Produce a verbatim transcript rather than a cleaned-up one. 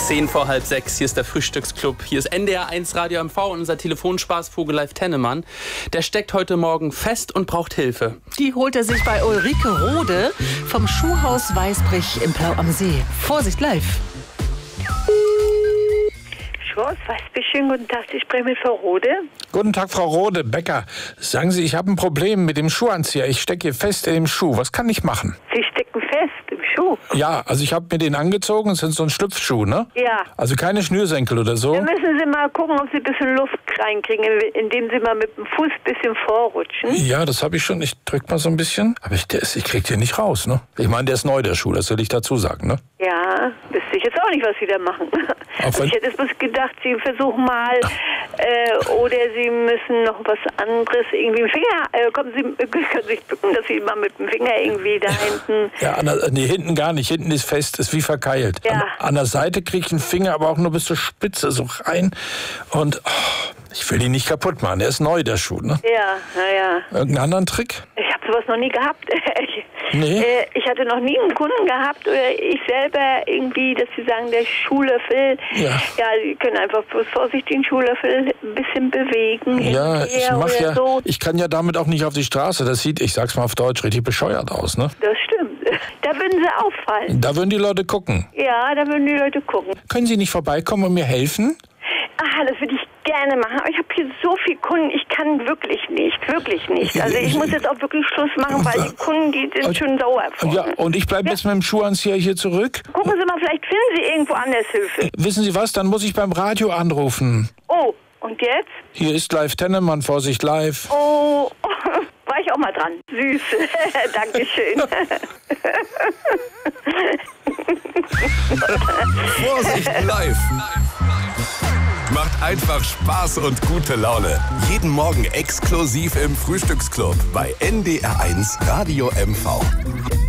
Zehn vor halb sechs, hier ist der Frühstücksclub. Hier ist N D R eins Radio M V und unser Telefonspaßvogel Live Tennemann. Der steckt heute Morgen fest und braucht Hilfe. Die holt er sich bei Ulrike Rode vom Schuhhaus Weißbrich im Plau am See. Vorsicht, live. Schuhhaus Weißbrich, schönen guten Tag, ich spreche mit Frau Rode. Guten Tag, Frau Rode, Bäcker. Sagen Sie, ich habe ein Problem mit dem Schuhanzieher. Ich stecke hier fest in dem Schuh. Was kann ich machen? Sie stecken fest im Schuh? Ja, also ich habe mir den angezogen. Es sind so ein Schlüpfschuh, ne? Ja. Also keine Schnürsenkel oder so. Dann müssen Sie mal gucken, ob Sie ein bisschen Luft reinkriegen, indem Sie mal mit dem Fuß ein bisschen vorrutschen. Ja, das habe ich schon. Ich drück mal so ein bisschen. Aber ich, der ist, ich krieg den nicht raus, ne? Ich meine, der ist neu, der Schuh. Das will ich dazu sagen, ne? Ja, wüsste ich jetzt auch nicht, was Sie da machen. Also ich hätte es bloß gedacht, Sie versuchen mal, äh, oder Sie müssen noch was anderes, irgendwie im Finger, äh, kommen Sie, können sich bücken, dass Sie mal mit dem Finger irgendwie da hinten... Ja, an der, nee, hinten gar nicht. Hinten ist fest, ist wie verkeilt. Ja. An, an der Seite kriege ich einen Finger, aber auch nur bis zur Spitze so rein. Und oh, ich will ihn nicht kaputt machen. Der ist neu, der Schuh, ne? Ja, naja. Irgendeinen anderen Trick? Ich habe sowas noch nie gehabt. Nee. Äh, ich hatte noch nie einen Kunden gehabt oder ich selber irgendwie, dass sie sagen, der Schuhlöffel. Ja. Ja, sie können einfach bloß vorsichtig den Schuhlöffel ein bisschen bewegen. Ja, ich mach ja, so. ich kann ja damit auch nicht auf die Straße. Das sieht, ich sag's mal auf Deutsch, richtig bescheuert aus, ne? Das stimmt. Da würden sie auffallen. Da würden die Leute gucken. Ja, da würden die Leute gucken. Können Sie nicht vorbeikommen und mir helfen? Ah, das würde ich gerne machen. Aber ich habe hier so viele Kunden, ich kann wirklich nicht, wirklich nicht. Also ich muss jetzt auch wirklich Schluss machen, weil die Kunden, die sind schon sauer von. Ja, und ich bleibe jetzt mit dem Schuhanzieher hier zurück. Gucken Sie mal, vielleicht finden Sie irgendwo anders Hilfe. Wissen Sie was, dann muss ich beim Radio anrufen. Oh, und jetzt? Hier ist Live Tennemann, Vorsicht live. Oh, war ich auch mal dran. Süß. Dankeschön. Vorsicht live. Macht einfach Spaß und gute Laune. Jeden Morgen exklusiv im Frühstücksclub bei N D R eins Radio M V.